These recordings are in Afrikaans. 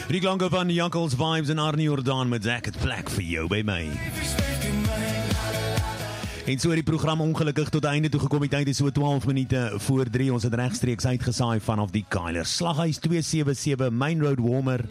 Die klanke van Jakkels Vibes en Arnie Jordaan met Ek het plek vir jou by my. En so het die program ongelukkig tot einde toe gekom. Die tyd is so 12 minute voor 3. Ons het regstreeks uitgesaai vanaf die Keiler Slaghuis 277 Main Road Warmer.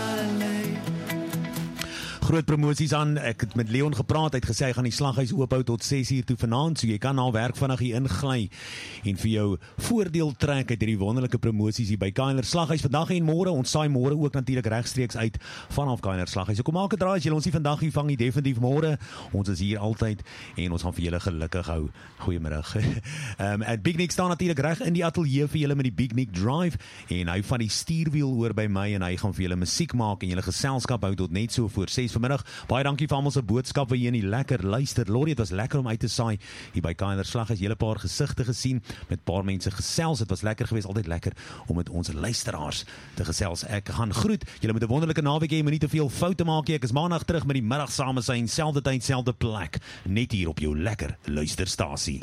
Groot promosies aan. Ek het met Leon gepraat, hy het gesê hy gaan die slaghuis oophou tot 6 uur toe vanaand, so jy kan na werk vandag hier ingly en vir jou voordeel trek uit hierdie wonderlike promosies hier by Keiler Slaghuis vandag en môre. Ons saai môre ook natuurlik regstreeks uit vanaf Keiler Slaghuis. So kom maak 'n draai as jy ons nie vandag hier vang nie, definitief môre. Ons is hier altyd en ons gaan vir julle gelukkig hou. Goeiemiddag. Big Nick staan natuurlik reg in die ateljee vir julle met die Big Nick Drive en hy van die stuurwiel oor by my en hy gaan vir julle musiek maak en julle geselskap hou tot net so voor 6 vanmiddag. Baie dankie vir almal se boodskappe hier in die lekker luister. Lorrie, dit was lekker om uit te saai hier by Keiler Slaghuis. Hele paar gesigte gesien, met paar mense gesels. Dit was lekker geweest, altyd lekker om met ons luisteraars te gesels. Ek gaan groet. Julle moet 'n wonderlike naweek hê, moenie te veel foute maak nie. Ek is maandag terug met die middag same sy, selfde tyd, selfde plek, net hier op jou lekker luisterstasie.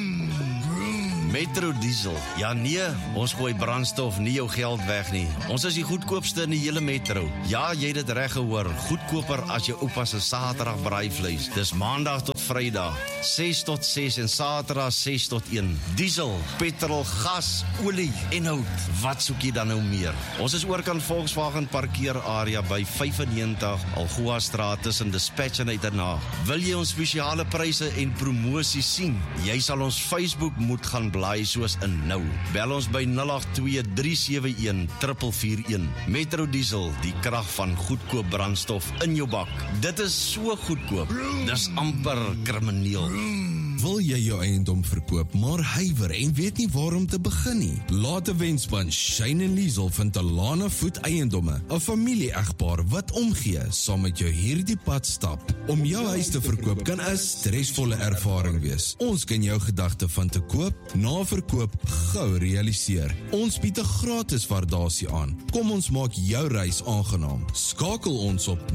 Metro Diesel. Ja nee, ons gooi brandstof nie jou geld weg nie. Ons is die goedkoopste in die hele metro. Ja, jy het dit reg gehoor. Goedkoper as jou oupa se Saterdag braaivleis. Dis Maandag tot Vrydag 6 tot 6 en Saterdag 6 tot 1. Diesel, petrol, gas, olie en hout. Wat soek jy dan nou meer? Ons is oorkant Volkswagen parkeerarea by 95 Algoa Straat tussen Dispatch en Uiternaag. Wil jy ons spesiale pryse en promosies sien? Jy sal ons Facebook moet gaan blaai soos in nou. Bel ons by 082-371-441. Metro Diesel, die krag van goedkoop brandstof in jou bak. Dit is so goedkoop. Dis amper krimineel. Wil jy jou eiendom verkoop, maar huiwer en weet nie waar om te begin nie? Laat 'n wenspan Shane en Liesel van Talana Voet Eiendomme, 'n familie-egpaar wat omgee, saam met jou hierdie pad stap. Om jou huis te verkoop kan 'n stresvolle ervaring wees. Ons kan jou gedagte van te koop, na verkoop gou realiseer. Ons bied 'n gratis waardasie aan. Kom ons maak jou reis aangenaam. Skakel ons op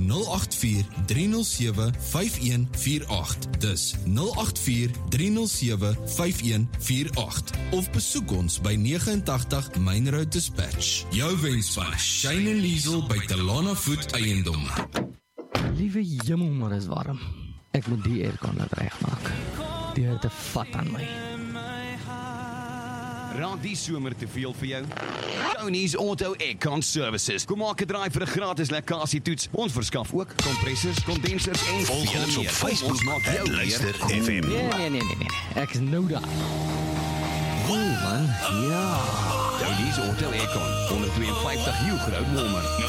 084-307-5148. Dis 084-307-5148 of besoek ons by 89 Main Road Dispatch. Jou wenspan Shane en Liesel by Talana Voet Eiendomme. Liewe jemmel, maar is warm. Ek moet die aircon laat regmaak. Die het te vat aan my. Raak die somer te veel vir jou? Tony's Auto Aircon Services. Kom maak 'n draai vir 'n gratis lekkasietoets. Ons verskaf ook kompressors, kondensers en Volg veel ons op meer. Facebook Ons maak jou @Luister weer FM. Nee. Ek is nou daar. Wow man, ja. Tony's Auto Aircon, 152 Hugh Road Warmer.